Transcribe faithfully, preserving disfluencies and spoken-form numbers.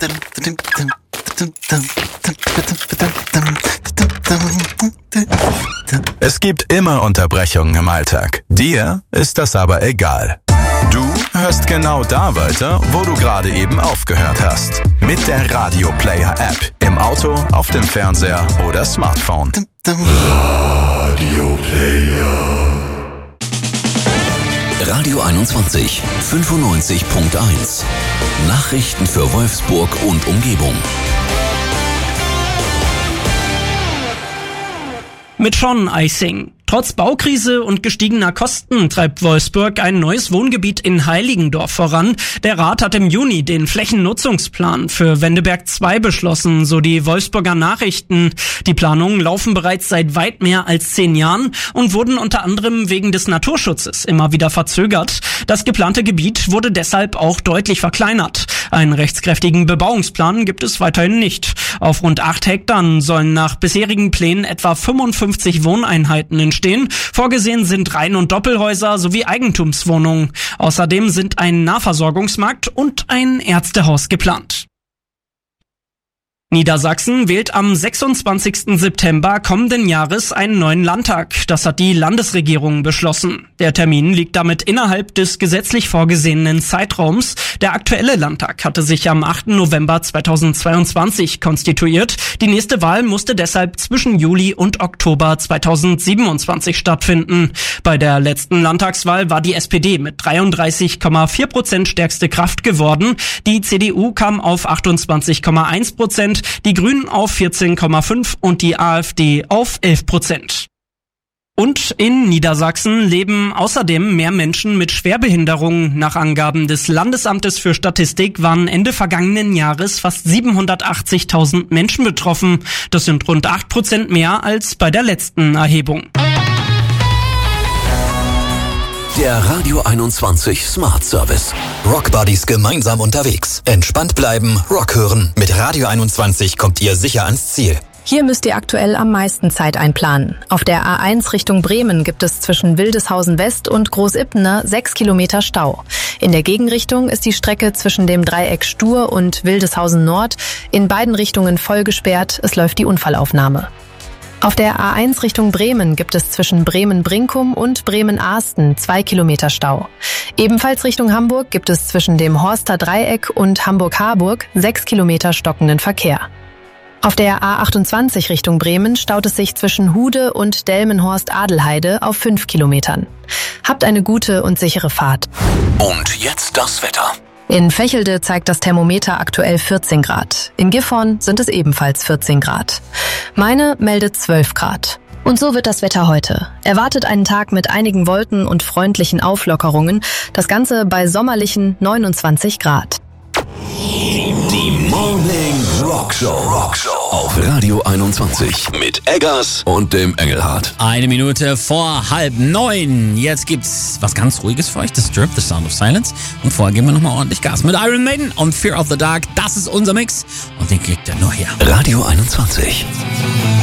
Es gibt immer Unterbrechungen im Alltag. Dir ist das aber egal. Du hörst genau da weiter, wo du gerade eben aufgehört hast. Mit der Radio Player App. Im Auto, auf dem Fernseher oder Smartphone. Radio Player. Radio einundzwanzig, fünfundneunzig Komma eins. Nachrichten für Wolfsburg und Umgebung. Mit Sean Eising. Trotz Baukrise und gestiegener Kosten treibt Wolfsburg ein neues Wohngebiet in Heiligendorf voran. Der Rat hat im Juni den Flächennutzungsplan für Wendeberg zwei beschlossen, so die Wolfsburger Nachrichten. Die Planungen laufen bereits seit weit mehr als zehn Jahren und wurden unter anderem wegen des Naturschutzes immer wieder verzögert. Das geplante Gebiet wurde deshalb auch deutlich verkleinert. Einen rechtskräftigen Bebauungsplan gibt es weiterhin nicht. Auf rund acht Hektar sollen nach bisherigen Plänen etwa fünfundfünfzig Wohneinheiten entstehen. Vorgesehen sind Reihen- und Doppelhäuser sowie Eigentumswohnungen. Außerdem sind ein Nahversorgungsmarkt und ein Ärztehaus geplant. Niedersachsen wählt am sechsundzwanzigsten September kommenden Jahres einen neuen Landtag. Das hat die Landesregierung beschlossen. Der Termin liegt damit innerhalb des gesetzlich vorgesehenen Zeitraums. Der aktuelle Landtag hatte sich am achten November zweitausendzweiundzwanzig konstituiert. Die nächste Wahl musste deshalb zwischen Juli und Oktober zweitausendsiebenundzwanzig stattfinden. Bei der letzten Landtagswahl war die S P D mit dreiunddreißig Komma vier Prozent stärkste Kraft geworden. Die C D U kam auf achtundzwanzig Komma eins Prozent. Die Grünen auf vierzehn Komma fünf und die AfD auf elf Prozent. Und in Niedersachsen leben außerdem mehr Menschen mit Schwerbehinderung. Nach Angaben des Landesamtes für Statistik waren Ende vergangenen Jahres fast siebenhundertachtzigtausend Menschen betroffen. Das sind rund acht Prozent mehr als bei der letzten Erhebung. Der Radio einundzwanzig Smart Service. Rock Buddies gemeinsam unterwegs. Entspannt bleiben, Rock hören. Mit Radio einundzwanzig kommt ihr sicher ans Ziel. Hier müsst ihr aktuell am meisten Zeit einplanen. Auf der A eins Richtung Bremen gibt es zwischen Wildeshausen West und Großippener sechs Kilometer Stau. In der Gegenrichtung ist die Strecke zwischen dem Dreieck Stur und Wildeshausen Nord in beiden Richtungen voll gesperrt. Es läuft die Unfallaufnahme. Auf der A eins Richtung Bremen gibt es zwischen Bremen-Brinkum und Bremen-Ahsten zwei Kilometer Stau. Ebenfalls Richtung Hamburg gibt es zwischen dem Horster Dreieck und Hamburg-Harburg sechs Kilometer stockenden Verkehr. Auf der A achtundzwanzig Richtung Bremen staut es sich zwischen Hude und Delmenhorst-Adelheide auf fünf Kilometern. Habt eine gute und sichere Fahrt. Und jetzt das Wetter. In Vechelde zeigt das Thermometer aktuell vierzehn Grad. In Gifhorn sind es ebenfalls vierzehn Grad. Meine meldet zwölf Grad. Und so wird das Wetter heute. Erwartet einen Tag mit einigen Wolken und freundlichen Auflockerungen. Das Ganze bei sommerlichen neunundzwanzig Grad. Die Morning Rock Show. Rock Show auf Radio einundzwanzig mit Eggers und dem Engelhardt. Eine Minute vor halb neun. Jetzt gibt's was ganz Ruhiges für euch. Das Strip, The Sound of Silence. Und vorher geben wir nochmal ordentlich Gas mit Iron Maiden und Fear of the Dark. Das ist unser Mix. Und den kriegt ihr nur hier. Radio einundzwanzig.